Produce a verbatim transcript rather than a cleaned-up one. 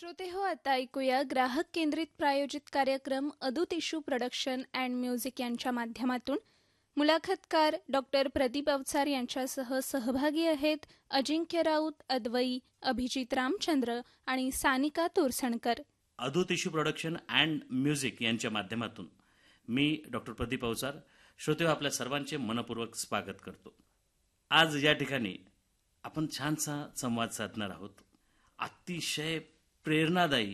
श्रोते हो, आता ऐकूया ग्राहक केंद्रित प्रायोजित कार्यक्रम अदूत इशू प्रोडक्शन अँड म्युझिक यांच्या माध्यमातून. मुलाखतकार डॉक्टर प्रदीप अवचार यांच्यासह सहभागी आहेत अजिंक्य राऊत, अद्वई, अभिजित रामचंद्र आणि Sanika तोरसणकर. अदूत issue production and music यांच्या माध्यमातून मी डॉक्टर प्रदीप अवचार श्रोते आपल्या सर्वांचे मनपूर्वक स्वागत करतो. आज या ठिकाणी आपण छानसा संवाद साधणार आहोत. अतिशय प्रेरणादायी